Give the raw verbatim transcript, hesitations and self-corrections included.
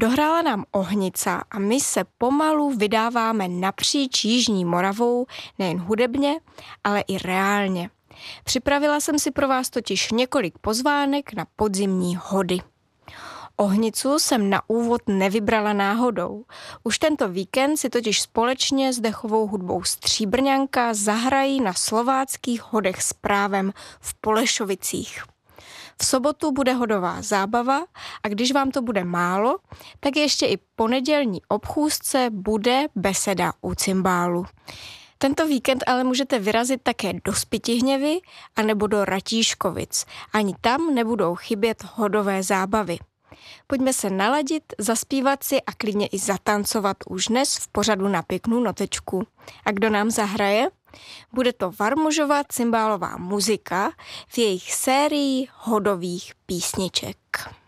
Dohrála nám Ohnica a my se pomalu vydáváme napříč Jižní Moravou nejen hudebně, ale i reálně. Připravila jsem si pro vás totiž několik pozvánek na podzimní hody. Ohnicu jsem na úvod nevybrala náhodou. Už tento víkend si totiž společně s dechovou hudbou Stříbrňanka zahrají na slováckých hodech s právem v Polešovicích. V sobotu bude hodová zábava a když vám to bude málo, tak ještě i ponedělní obchůzce bude beseda u cymbálu. Tento víkend ale můžete vyrazit také do Spytihněvy anebo do Ratíškovic. Ani tam nebudou chybět hodové zábavy. Pojďme se naladit, zaspívat si a klidně i zatancovat už dnes v pořadu Na pěknou notečku. A kdo nám zahraje? Bude to Varmužova cymbálová muzika v jejich sérii hodových písniček.